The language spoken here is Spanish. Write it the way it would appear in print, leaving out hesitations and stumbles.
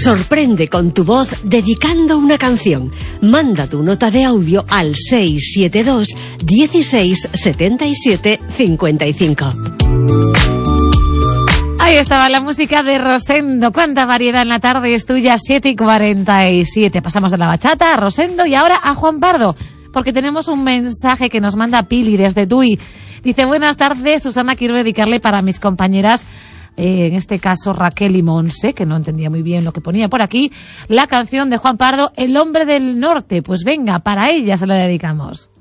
Sorprende con tu voz dedicando una canción. Manda tu nota de audio al 672 16 77 55. Ahí estaba la música de Rosendo. Cuánta variedad en la tarde, es tuya, 7:47. Pasamos de la bachata a Rosendo y ahora a Juan Pardo, porque tenemos un mensaje que nos manda Pili desde Tui. Dice: buenas tardes, Susana, quiero dedicarle para mis compañeras, en este caso Raquel y Monse, que no entendía muy bien lo que ponía por aquí, la canción de Juan Pardo, El hombre del norte. Pues venga, para ella se la dedicamos.